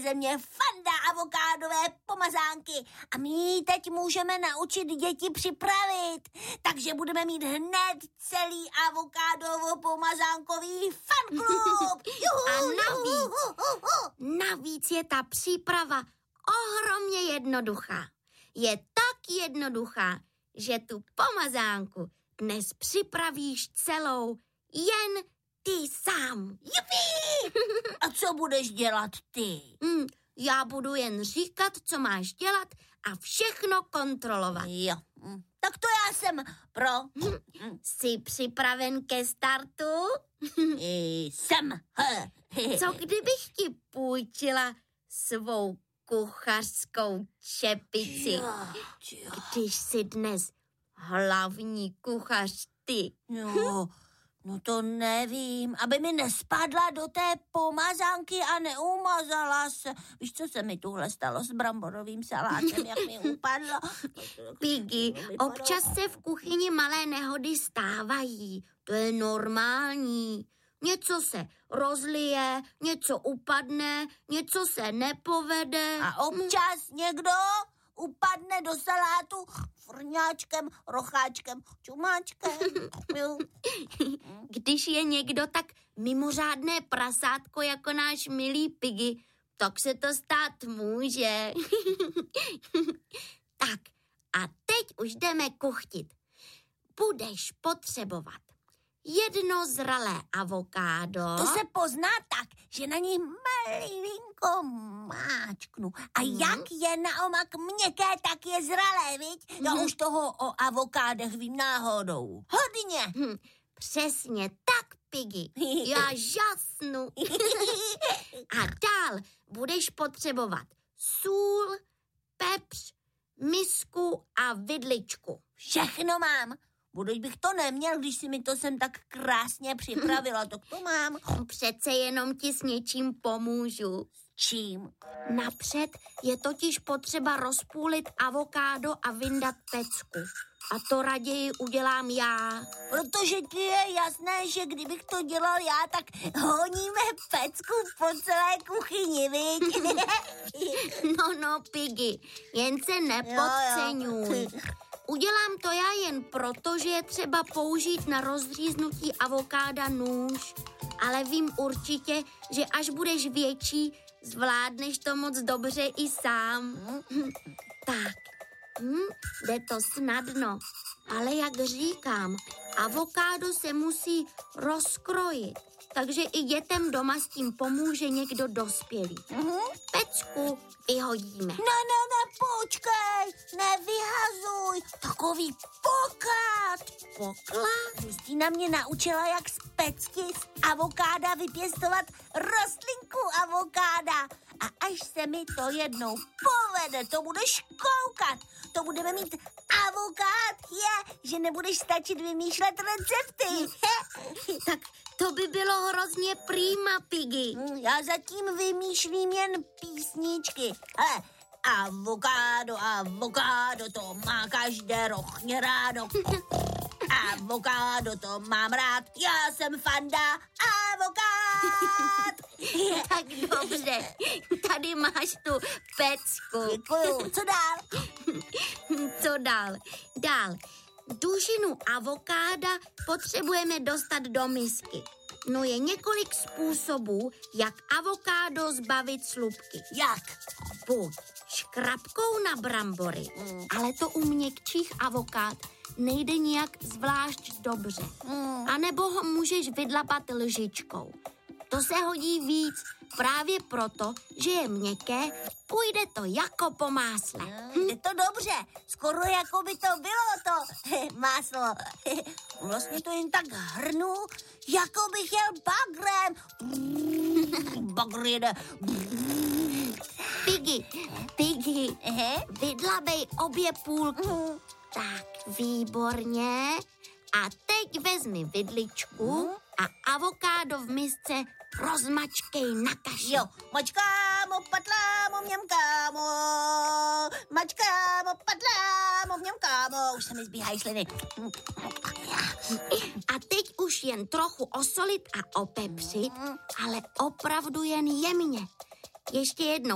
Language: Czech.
ze mě fanda avokádové pomazánky a my ji teď můžeme naučit děti připravit. Takže budeme mít hned celý avokádovo-pomazánkový fanklub. A navíc je ta příprava ohromně jednoduchá. Je tak jednoduchá, že tu pomazánku dnes připravíš celou jen ty sám. Jupi! A co budeš dělat ty? Já budu jen říkat, co máš dělat a všechno kontrolovat. Jo, tak to já jsem pro. Jsi připraven ke startu? Jsem. Co kdybych ti půjčila svou kuchařskou čepici, když jsi dnes hlavní kuchař ty? No to nevím, aby mi nespadla do té pomazánky a neumazala se. Víš, co se mi tuhle stalo s bramborovým salátem, jak mi upadlo? Piggy, občas se v kuchyni malé nehody stávají. To je normální. Něco se rozlije, něco upadne, něco se nepovede. A občas někdo upadne do salátu frňáčkem, rocháčkem, čumáčkem. Když je někdo tak mimořádné prasátko jako náš milý Piggy, tak se to stát může. Tak a teď už jdeme kuchtit. Budeš potřebovat 1 zralé avokádo. To se pozná tak, že na něj malinko máčknu. A jak je naomak měkké, tak je zralé, viď? Já už toho o avokádech vím náhodou. Hodně. Přesně tak, Piggy. Já žasnu. A dál budeš potřebovat sůl, pepř, misku a vidličku. Všechno mám. Buď bych to neměl, když si mi to sem tak krásně připravila, tak to mám. Přece jenom ti s něčím pomůžu. Čím? Napřed je totiž potřeba rozpůlit avokádo a vyndat pecku. A to raději udělám já. Protože ti je jasné, že kdybych to dělal já, tak honíme pecku po celé kuchyni, viď? No, Piggy, jen se nepodceňuj. Jo. Udělám to já jen proto, že je třeba použít na rozříznutí avokáda nůž. Ale vím určitě, že až budeš větší, zvládneš to moc dobře i sám. Tak, jde to snadno. Ale jak říkám, avokádo se musí rozkrojit. Takže i dětem doma s tím pomůže někdo dospělý. Pecku vyhodíme. Ne, počkej, nevyhazuj, takový poklad. Poklad? Kristýna mě naučila, jak z pecky z avokáda vypěstovat rostlinku avokáda. A až se mi to jednou povede, to budeš koukat, to budeme mít avokád, že nebudeš stačit vymýšlet recepty. Tak to by bylo hrozně prima, Piggy. Já zatím vymýšlím jen písničky. Ale avokádo, to má každé rochně rádo. Avokádo, to mám rád, já jsem fanda avokád. Tak dobře, tady máš tu pecku. Děkuju, co dál? Co dál? Dál. Dužinu avokáda potřebujeme dostat do misky. No je několik způsobů, jak avokádo zbavit slupky. Jak? Buď škrabkou na brambory, ale to u měkčích avokád nejde nijak zvlášť dobře. A nebo ho můžeš vydlapat lžičkou. To se hodí víc, právě proto, že je měkké, půjde to jako po másle. Je to dobře, skoro jako by to bylo to máslo. Vlastně to jen tak hrnu, jako bych jel bagrem. Bagr jede. Piggy, vydlabej obě půlky. Tak, výborně. A teď vezmi vidličku a avokádo v misce rozmačkej na kaši. Jo, mačkámo, patlámo, mňamkámo. Mačkámo, patlámo, mňamkámo. Už se mi zbíhají sliny. A teď už jen trochu osolit a opepřit, ale opravdu jen jemně. Ještě jednou